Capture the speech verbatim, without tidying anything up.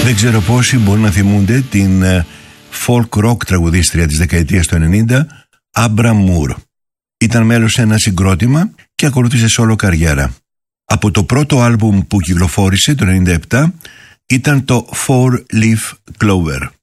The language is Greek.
Δεν ξέρω πόσοι μπορούν να θυμούνται την folk rock τραγουδίστρια της δεκαετίας του ενενήντα, Άμπρα Μουρ. Ήταν μέλος σε ένα συγκρότημα και ακολούθησε solo καριέρα. Από το πρώτο άλμπουμ που κυκλοφόρησε το ενενήντα επτά ήταν το Four Leaf Clover.